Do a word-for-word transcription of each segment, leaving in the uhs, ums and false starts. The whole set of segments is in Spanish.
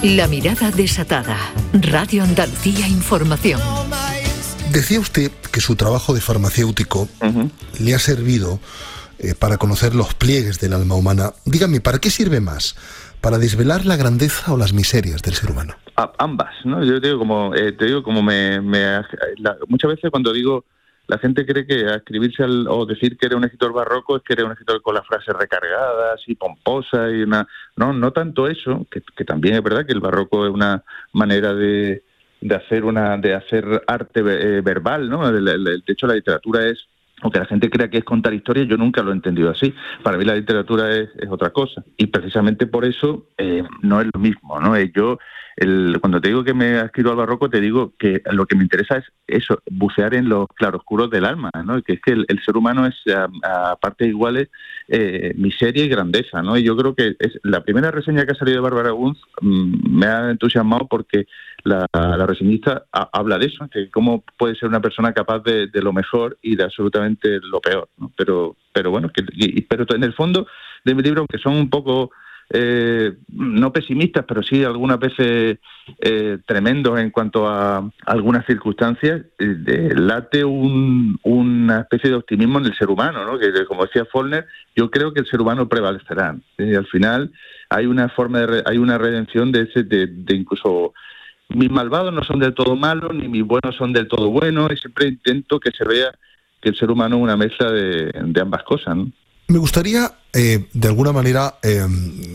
La mirada desatada. Radio Andalucía Información. Decía usted que su trabajo de farmacéutico uh-huh. le ha servido eh, para conocer los pliegues del alma humana. Dígame, ¿para qué sirve más? ¿Para desvelar la grandeza o las miserias del ser humano? A, ambas, ¿no? Yo te digo como, eh, te digo como me... me la, muchas veces cuando digo, la gente cree que escribirse al, o decir que eres un escritor barroco es que eres un escritor con las frases recargadas y pomposas y una... No, no tanto eso, que, que también es verdad que el barroco es una manera de... de hacer una de hacer arte eh, verbal, ¿no? El, el, el, de hecho, la literatura es, aunque la gente crea que es contar historias, yo nunca lo he entendido así. Para mí la literatura es, es otra cosa. Y precisamente por eso eh, no es lo mismo, ¿no? Eh, yo, el, cuando te digo que me adscribo al barroco, te digo que lo que me interesa es eso, bucear en los claroscuros del alma, ¿no? Que es que el, el ser humano es, a, a partes iguales, eh, miseria y grandeza, ¿no? Y yo creo que es la primera reseña que ha salido de Bárbara Gunz mmm, me ha entusiasmado porque la, la reseñista ha, habla de eso, que cómo puede ser una persona capaz de, de lo mejor y de absolutamente lo peor, ¿no? Pero, pero bueno, que, y, pero en el fondo de mi libro, aunque son un poco eh, no pesimistas, pero sí algunas veces eh, tremendos en cuanto a algunas circunstancias, eh, late un, una especie de optimismo en el ser humano, ¿no? Que como decía Faulkner, yo creo que el ser humano prevalecerá. Y al final hay una forma de re, hay una redención de ese, de, de incluso mis malvados no son del todo malos, ni mis buenos son del todo buenos, y siempre intento que se vea que el ser humano es una mezcla de, de ambas cosas, ¿no? Me gustaría, eh, de alguna manera, eh,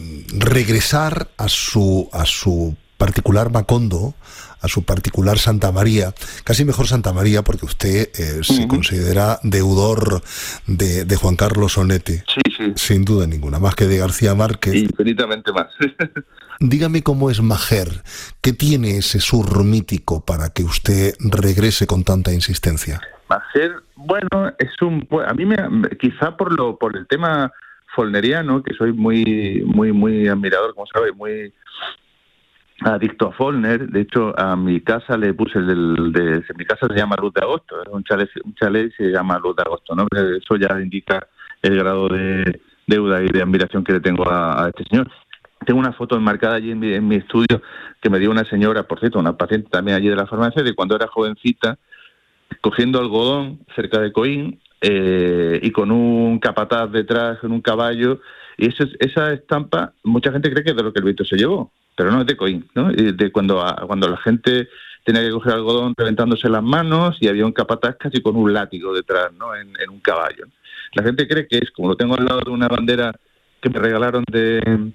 regresar a su, a su particular Macondo, a su particular Santa María, casi mejor Santa María, porque usted eh, uh-huh. se considera deudor de, de Juan Carlos Onetti. Sí, sí. Sin duda ninguna, más que de García Márquez. Infinitamente más. Dígame cómo es Majer, ¿qué tiene ese sur mítico para que usted regrese con tanta insistencia? Majer, bueno, es un, a mí me, quizá por lo, por el tema faulkneriano, que soy muy, muy, muy admirador, como sabe, muy adicto a Faulkner. De hecho, a mi casa le puse el del, de, mi casa se llama Luz de Agosto, es un chalet, un chalet se llama Luz de Agosto, ¿no? Eso ya indica el grado de deuda y de admiración que le tengo a, a este señor. Tengo una foto enmarcada allí en mi, en mi estudio que me dio una señora, por cierto, una paciente también allí de la farmacia, de cuando era jovencita, cogiendo algodón cerca de Coín eh, y con un capataz detrás, con un caballo. Y esa, esa estampa, mucha gente cree que es de lo que el viento se llevó, pero no es de Coín, ¿no? Y de cuando, cuando la gente tenía que coger algodón reventándose las manos y había un capataz casi con un látigo detrás, ¿no? En, en un caballo. La gente cree que es, como lo tengo al lado de una bandera que me regalaron de...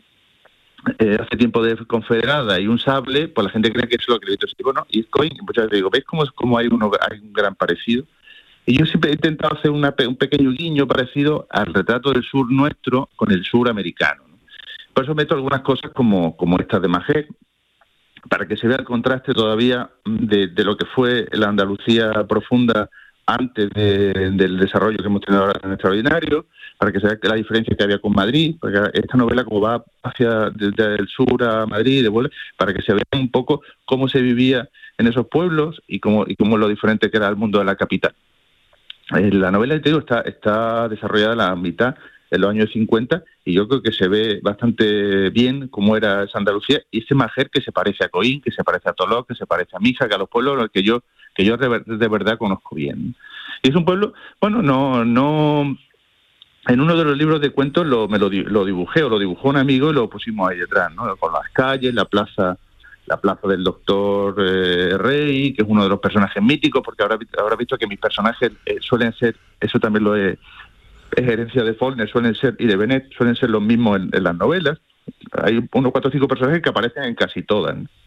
Eh, hace tiempo de confederada y un sable, pues la gente cree que eso es lo que le digo, ¿no? Y Coín, muchas veces digo, ¿veis cómo, cómo hay, uno, hay un gran parecido? Y yo siempre he intentado hacer una, un pequeño guiño parecido al retrato del sur nuestro con el sur americano, ¿no? Por eso meto algunas cosas como, como esta de Majer, para que se vea el contraste todavía de, de lo que fue la Andalucía profunda antes de, del desarrollo que hemos tenido ahora en Extraordinario, para que se vea la diferencia que había con Madrid, porque esta novela como va hacia desde el sur a Madrid, de vuelta, para que se vea un poco cómo se vivía en esos pueblos y cómo y cómo lo diferente que era el mundo de la capital. Eh, la novela, te digo, está, está desarrollada a la mitad, en los años cincuenta, y yo creo que se ve bastante bien cómo era esa Andalucía, y ese Majer que se parece a Coín, que se parece a Toló, que se parece a Mija, que a los pueblos en los que yo que yo de, de verdad conozco bien. Y es un pueblo, bueno, no, no, en uno de los libros de cuentos lo, me lo, lo dibujé, o lo dibujó un amigo y lo pusimos ahí detrás, ¿no? Con las calles, la plaza, la plaza del doctor eh, Rey, que es uno de los personajes míticos, porque habrá, habrá visto que mis personajes eh, suelen ser, eso también lo he, es herencia de Faulkner, suelen ser, y de Bennett, suelen ser los mismos en, en las novelas. Hay unos cuatro o cinco personajes que aparecen en casi todas, ¿no?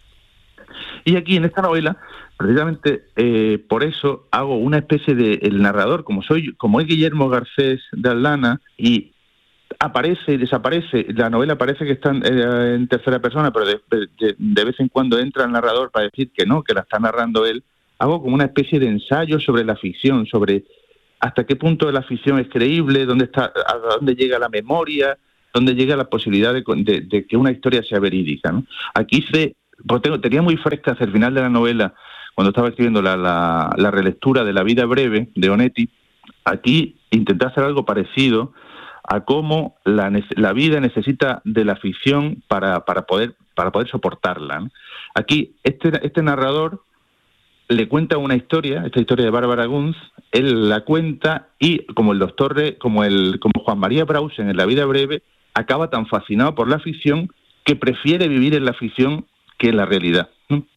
Y aquí en esta novela, precisamente eh, por eso hago una especie de el narrador, como soy, como es Guillermo Garcés de Aldana, y aparece y desaparece. La novela parece que está en, eh, en tercera persona, pero de, de, de vez en cuando entra el narrador para decir que no, que la está narrando él. Hago como una especie de ensayo sobre la ficción, sobre hasta qué punto la ficción es creíble, dónde está, a dónde llega la memoria, dónde llega la posibilidad de, de, de que una historia sea verídica, ¿no? Aquí se Pues tengo, tenía muy fresca hacia el final de la novela, cuando estaba escribiendo la, la, la relectura de La vida breve de Onetti. Aquí intenté hacer algo parecido a cómo la, la vida necesita de la ficción para, para poder para poder soportarla, ¿no? Aquí, este, este narrador le cuenta una historia, esta historia de Bárbara Günz, él la cuenta y, como el doctor, como el como Juan María Brausen en La vida breve, acaba tan fascinado por la ficción que prefiere vivir en la ficción que en la realidad.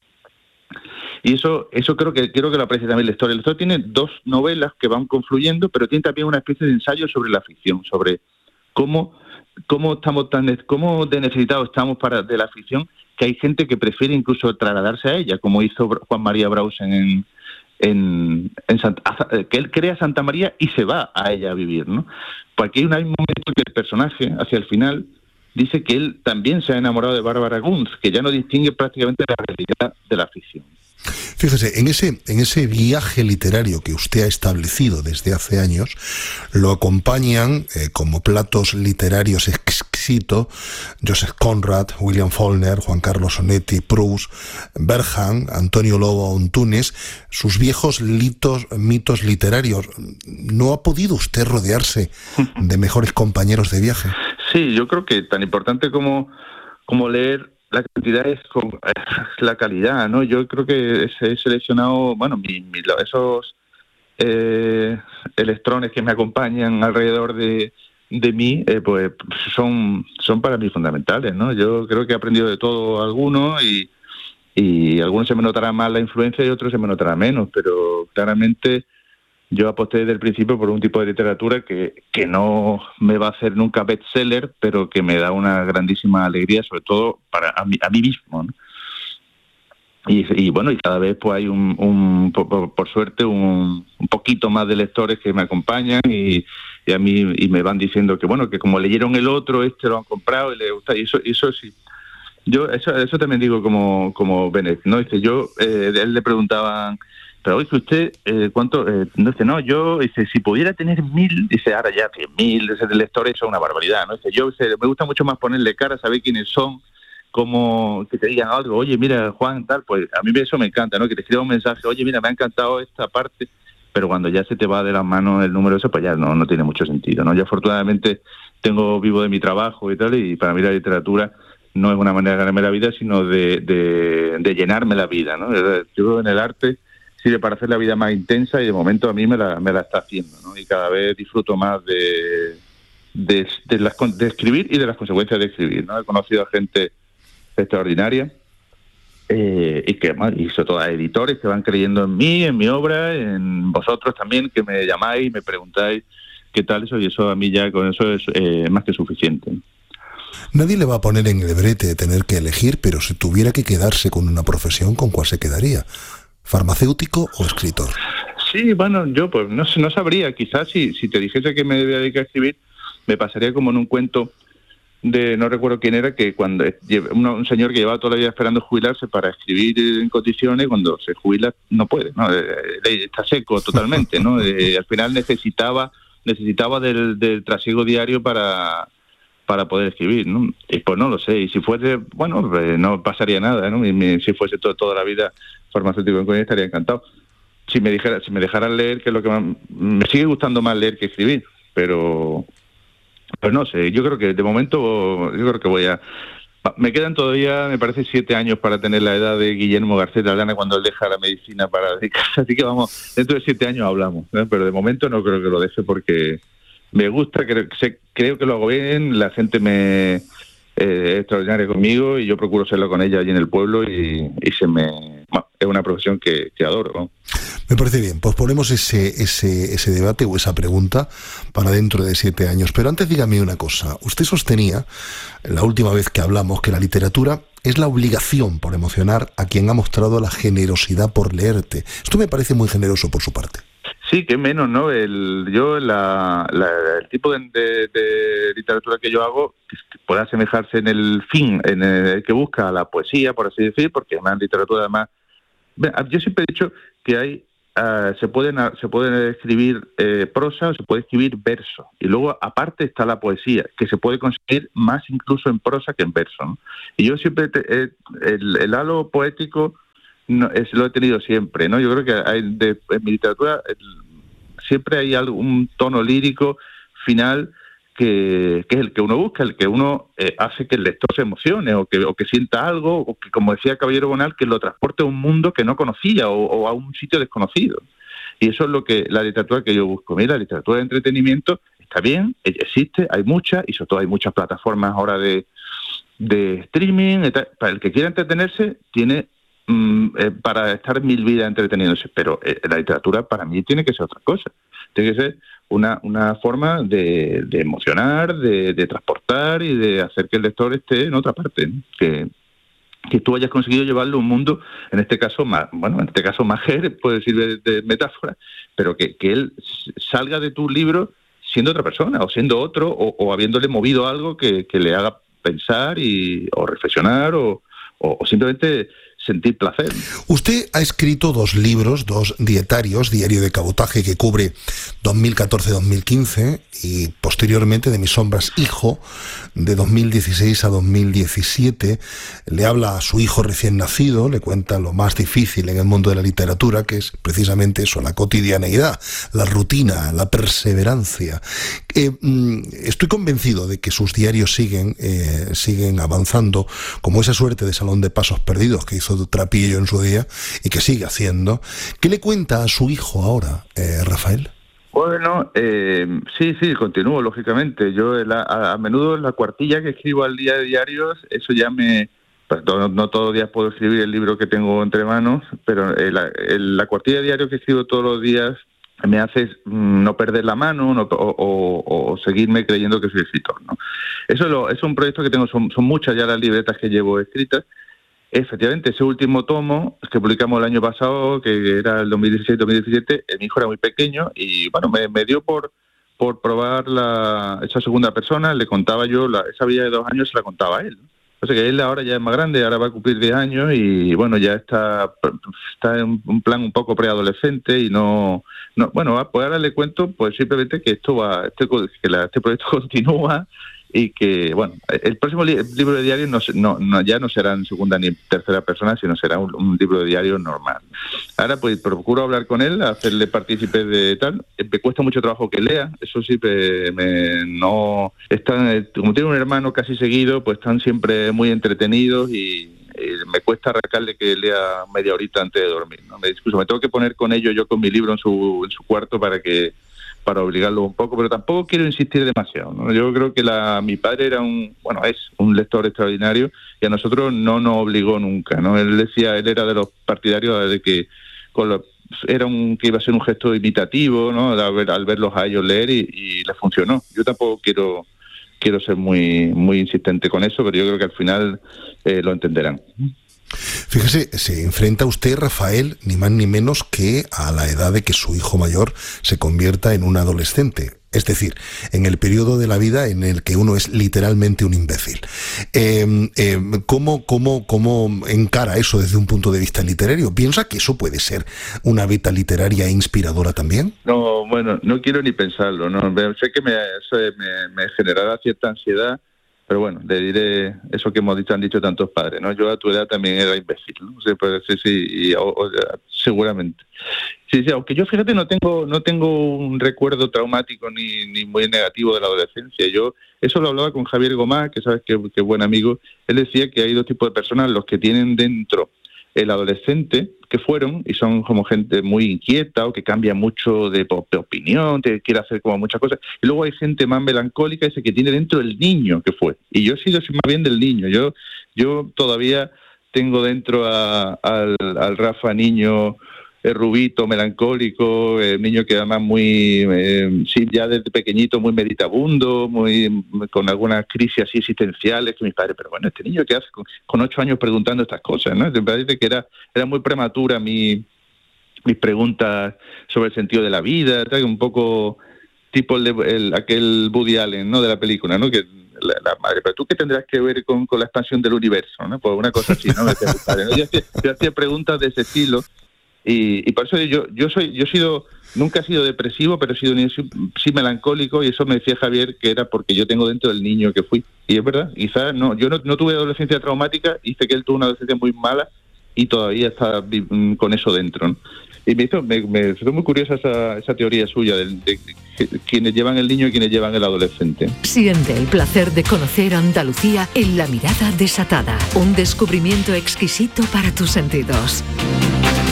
Y eso eso creo que creo que lo aprecia también la historia. La historia tiene dos novelas que van confluyendo, pero tiene también una especie de ensayo sobre la ficción, sobre cómo cómo estamos tan cómo de necesitados estamos para de la ficción, que hay gente que prefiere incluso trasladarse a ella, como hizo Juan María Brausen en, en, en Santa, que él crea Santa María y se va a ella a vivir, ¿no? Porque hay un, hay un momento que el personaje, hacia el final, dice que él también se ha enamorado de Bárbara Günz, que ya no distingue prácticamente la realidad de la ficción. Fíjese, en ese, en ese viaje literario que usted ha establecido desde hace años, lo acompañan eh, como platos literarios exquisitos Joseph Conrad, William Faulkner, Juan Carlos Onetti, Proust, Berghan, Antonio Lobo Antunes, sus viejos litos, mitos literarios. ¿No ha podido usted rodearse de mejores compañeros de viaje? Sí, yo creo que tan importante como, como leer, la cantidad es con la calidad, ¿no? Yo creo que he seleccionado, bueno, mi, mi, esos eh, electrones que me acompañan alrededor de, de mí, eh, pues son son para mí fundamentales, ¿no? Yo creo que he aprendido de todo algunos y, y algunos se me notará más la influencia y otros se me notará menos, pero claramente yo aposté desde el principio por un tipo de literatura que, que no me va a hacer nunca bestseller, pero que me da una grandísima alegría, sobre todo para a mí, a mí mismo, ¿no? Y, y bueno, y cada vez pues hay un, un por, por suerte un, un poquito más de lectores que me acompañan y, y a mí y me van diciendo que bueno, que como leyeron el otro, este lo han comprado y les gusta, y eso, y eso sí. Yo eso eso también digo como como Bennett, ¿no? Dice, yo eh, él le preguntaban, pero oye, usted, eh, ¿cuánto? Eh, no, dice, no, yo, dice, si pudiera tener mil, dice, ahora ya, cien mil, dice, de lectores, eso es una barbaridad, ¿no? Dice, yo, dice, me gusta mucho más ponerle cara, saber quiénes son, como que te digan algo, oye, mira, Juan, tal, pues a mí eso me encanta, ¿no? Que te escriba un mensaje, oye, mira, me ha encantado esta parte, pero cuando ya se te va de las manos el número ese, pues ya no, no tiene mucho sentido, ¿no? Yo afortunadamente tengo vivo de mi trabajo y tal, y para mí la literatura no es una manera de ganarme la vida, sino de, de, de llenarme la vida, ¿no? Yo creo que en el arte sirve para hacer la vida más intensa y de momento a mí me la, me la está haciendo, ¿no? Y cada vez disfruto más de, de, de, las, de escribir y de las consecuencias de escribir, ¿no? He conocido a gente extraordinaria eh, y que y sobre todo a editores que van creyendo en mí, en mi obra, en vosotros también, que me llamáis y me preguntáis qué tal eso, y eso a mí ya con eso es eh, más que suficiente. Nadie le va a poner en el brete de tener que elegir, pero si tuviera que quedarse con una profesión, ¿con cuál se quedaría? ¿Farmacéutico o escritor? Sí, bueno, yo pues no, no sabría. Quizás si, si te dijese que me debía dedicar a escribir, me pasaría como en un cuento de, no recuerdo quién era, que cuando un, un señor que llevaba toda la vida esperando jubilarse para escribir en condiciones, cuando se jubila no puede, ¿no? Está seco totalmente, ¿no? Eh, al final necesitaba necesitaba del, del trasiego diario para para poder escribir, ¿no? Y pues no lo sé, y si fuese, bueno, pues no pasaría nada, ¿no? Y me, si fuese to, toda la vida farmacéutico en Coruña estaría encantado. Si me dijera, si me dejaran leer, que es lo que más, me sigue gustando más leer que escribir, pero pues no sé, yo creo que de momento yo creo que voy a me quedan todavía, me parece, siete años para tener la edad de Guillermo García Aldana cuando él deja la medicina para dedicarse, así que vamos, dentro de siete años hablamos, ¿no? Pero de momento no creo que lo deje porque me gusta, creo, creo que lo hago bien, la gente me eh, es extraordinaria conmigo y yo procuro serlo con ella allí en el pueblo y, y se me bueno, es una profesión que, que adoro, ¿no? Me parece bien, pues ponemos ese, ese, ese debate o esa pregunta para dentro de siete años. Pero antes dígame una cosa, usted sostenía, la última vez que hablamos, que la literatura es la obligación por emocionar a quien ha mostrado la generosidad por leerte. Esto me parece muy generoso por su parte. Sí, que menos, ¿no? El, yo, la, la, el tipo de, de, de literatura que yo hago que puede asemejarse en el fin, en el que busca la poesía, por así decir, porque es una literatura además... Yo siempre he dicho que hay uh, se pueden se pueden escribir eh, prosa o se puede escribir verso, y luego aparte está la poesía, que se puede conseguir más incluso en prosa que en verso, ¿no? Y yo siempre, te, eh, el, el halo poético no, es, lo he tenido siempre, ¿no? Yo creo que hay de, en mi literatura el, siempre hay algún tono lírico final que, que es el que uno busca, el que uno eh, hace que el lector se emocione o que, o que sienta algo, o que, como decía Caballero Bonal, que lo transporte a un mundo que no conocía o, o a un sitio desconocido. Y eso es lo que la literatura que yo busco. Mira, la literatura de entretenimiento está bien, existe, hay muchas, y sobre todo hay muchas plataformas ahora de, de streaming. Para el que quiera entretenerse, tiene mm, eh, para estar mil vidas entreteniéndose, pero eh, la literatura para mí tiene que ser otra cosa. Tiene que ser una, una forma de, de emocionar, de, de transportar y de hacer que el lector esté en otra parte, ¿no? Que, que tú hayas conseguido llevarlo a un mundo, en este caso más, bueno, en este caso Majer, puede decir de, de metáfora, pero que, que él salga de tu libro siendo otra persona, o siendo otro, o, o habiéndole movido algo que, que le haga pensar y o reflexionar, o, o, o simplemente sentir placer. Usted ha escrito dos libros, dos dietarios, Diario de Cabotaje, que cubre dos mil catorce a dos mil quince, y posteriormente de Mis sombras, hijo, de dos mil dieciséis a dos mil diecisiete. Le habla a su hijo recién nacido, le cuenta lo más difícil en el mundo de la literatura, que es precisamente eso, la cotidianeidad, la rutina, la perseverancia. Eh, estoy convencido de que sus diarios siguen, eh, siguen avanzando, como esa suerte de Salón de Pasos Perdidos que hizo Trapillo en su día y que sigue haciendo. ¿Qué le cuenta a su hijo ahora, eh, Rafael? Bueno, eh, sí, sí, continúo, lógicamente. Yo la, a, a menudo la cuartilla que escribo al día de diarios, eso ya me... Pues, no, no todos los días puedo escribir el libro que tengo entre manos, pero eh, la, el, la cuartilla de diario que escribo todos los días me hace mm, no perder la mano no, o, o, o seguirme creyendo que soy escritor, ¿no? Eso lo, es un proyecto que tengo, son, son muchas ya las libretas que llevo escritas. Efectivamente, ese último tomo que publicamos el año pasado, que era el dos mil dieciséis dos mil diecisiete, mi hijo era muy pequeño y bueno, me, me dio por por probar la, esa segunda persona. Le contaba yo, la, esa vida de dos años se la contaba a él, ¿no? O sea que él ahora ya es más grande, ahora va a cumplir diez años y bueno, ya está está en un plan un poco preadolescente y no, no bueno, pues ahora le cuento pues simplemente que esto va, este, que la, este proyecto continúa. Y que, bueno, el próximo li- libro de diario no, no, no, ya no será en segunda ni tercera persona, sino será un, un libro de diario normal. Ahora, pues, procuro hablar con él, hacerle partícipe de tal. Me cuesta mucho trabajo que lea, eso sí, me, me, no... Están, como tiene un hermano casi seguido, pues están siempre muy entretenidos y, y me cuesta arrancarle que lea media horita antes de dormir, ¿no? Me discuso, me tengo que poner con ello yo con mi libro en su, en su cuarto para que... para obligarlo un poco, pero tampoco quiero insistir demasiado, ¿no? Yo creo que la, mi padre era un, bueno, es un lector extraordinario y a nosotros no nos obligó nunca, ¿no? Él decía, él era de los partidarios de que con lo, era un que iba a ser un gesto imitativo, ¿no? Al, ver, al verlos a ellos leer y, y le funcionó. Yo tampoco quiero quiero ser muy muy insistente con eso, pero yo creo que al final eh, lo entenderán. Fíjese, se enfrenta usted, Rafael, ni más ni menos que a la edad de que su hijo mayor se convierta en un adolescente. Es decir, en el periodo de la vida en el que uno es literalmente un imbécil. Eh, eh, ¿cómo, cómo, ¿Cómo encara eso desde un punto de vista literario? ¿Piensa que eso puede ser una beta literaria inspiradora también? No, bueno, no quiero ni pensarlo, ¿no? Sé que me, me, me generará cierta ansiedad, pero bueno, le diré eso que hemos dicho, han dicho tantos padres, ¿no? Yo a tu edad también era imbécil, ¿no? Sí, pues, sí, sí y, o, o, seguramente. Sí, sí, aunque yo, fíjate, no tengo no tengo un recuerdo traumático ni, ni muy negativo de la adolescencia. Yo eso lo hablaba con Javier Gomá, que sabes que es buen amigo. Él decía que hay dos tipos de personas, los que tienen dentro el adolescente, que fueron, y son como gente muy inquieta o que cambia mucho de, de opinión, que quiere hacer como muchas cosas, y luego hay gente más melancólica, ese que tiene dentro el niño que fue, y yo he sido más bien del niño. Yo yo todavía tengo dentro a, al, al Rafa niño, el rubito, melancólico, el niño que además muy, eh, sí, ya desde pequeñito muy meditabundo, muy con algunas crisis así existenciales que mis padres, pero bueno, este niño que hace con, con ocho años preguntando estas cosas, ¿no? Me parece que era, era muy prematura mi, mis preguntas sobre el sentido de la vida, tal, un poco tipo el, el aquel Woody Allen, ¿no? De la película, ¿no? Que la, la madre, pero tú qué tendrás que ver con, con la expansión del universo, ¿no? Pues una cosa así, ¿no? Yo hacía, yo hacía preguntas de ese estilo. Y, y por eso yo yo soy yo he sido nunca he sido depresivo, pero he sido sí, sí melancólico, y eso me decía Javier que era porque yo tengo dentro el niño que fui, y es verdad. Quizás no, yo no, no tuve adolescencia traumática, hice que él tuvo una adolescencia muy mala, y todavía está con eso dentro, ¿no? Y me hizo, me, me hizo muy curiosa esa, esa teoría suya de, de, de quienes llevan el niño y quienes llevan el adolescente. Siente el placer de conocer Andalucía en La Mirada Desatada, un descubrimiento exquisito para tus sentidos.